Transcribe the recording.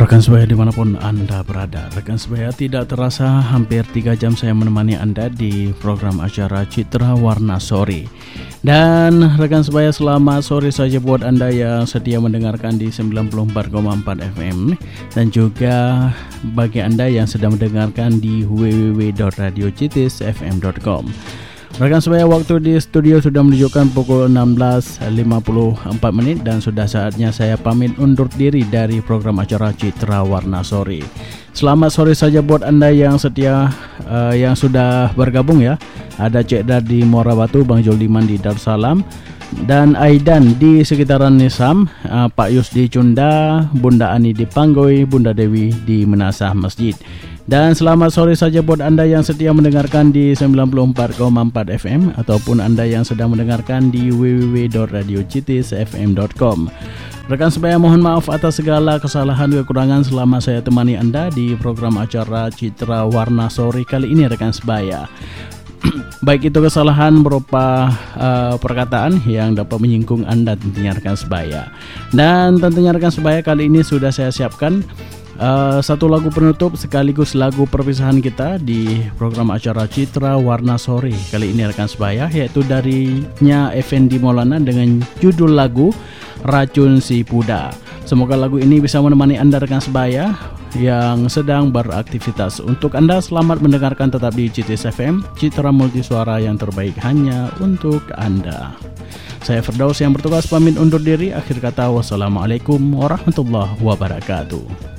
Rekan sebaya dimanapun Anda berada, rekan sebaya tidak terasa hampir 3 jam saya menemani Anda di program acara Citra Warna Sore. Dan rekan sebaya, selamat sore saja buat Anda yang setia mendengarkan di 94,4 FM dan juga bagi Anda yang sedang mendengarkan di www.radiocitisfm.com. Rekan sebaya, waktu di studio sudah menunjukkan pukul 16.54 dan sudah saatnya saya pamit undur diri dari program acara Citra Warna Sore. Selamat sore saja buat Anda yang setia yang sudah bergabung ya. Ada Cik Dar di Muara Batu, Bang Joldiman di Darussalam, dan Aidan di sekitaran Nisam, Pak Yus di Cunda, Bunda Ani di Panggoy, Bunda Dewi di Menasah Masjid. Dan selamat sore saja buat Anda yang setia mendengarkan di 94,4 FM ataupun Anda yang sedang mendengarkan di www.radiocitisfm.com. Rekan sebaya, mohon maaf atas segala kesalahan kekurangan selama saya temani Anda di program acara Citra Warna Sore kali ini rekan sebaya. Baik itu kesalahan berupa perkataan yang dapat menyinggung Anda tentunya rekan sebaya. Dan tentunya rekan sebaya, kali ini sudah saya siapkan satu lagu penutup sekaligus lagu perpisahan kita di program acara Citra Warna Sore kali ini rekan sebaya, yaitu darinya Effendi Maulana dengan judul lagu Racun Si Puda. Semoga lagu ini bisa menemani Anda rekan sebaya yang sedang beraktivitas. Untuk Anda, selamat mendengarkan tetap di Citis FM, Citra Multisuara yang terbaik hanya untuk Anda. Saya Firdaus yang bertugas pamit undur diri. Akhir kata, wassalamualaikum warahmatullahi wabarakatuh.